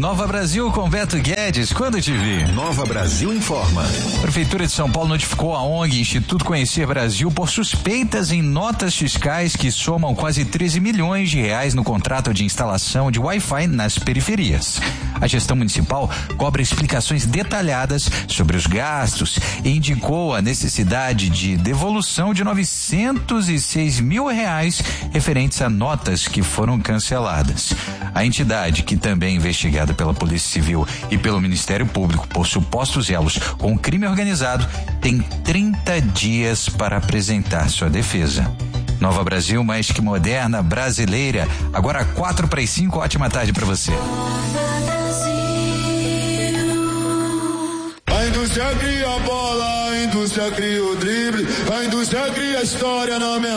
Nova Brasil com Beto Guedes, quando te vi. Nova Brasil informa. Prefeitura de São Paulo notificou a ONG Instituto Conhecer Brasil por suspeitas em notas fiscais que somam quase 13 milhões de reais no contrato de instalação de Wi-Fi nas periferias. A gestão municipal cobra explicações detalhadas sobre os gastos e indicou a necessidade de devolução de 906 mil reais referentes a notas que foram canceladas. A entidade, que também é investigada pela Polícia Civil e pelo Ministério Público por supostos elos com o crime organizado, tem 30 dias para apresentar sua defesa. Nova Brasil, mais que moderna, brasileira. Agora 4:45, ótima tarde para você. A indústria cria a bola, a indústria cria o drible, a indústria cria a história na minha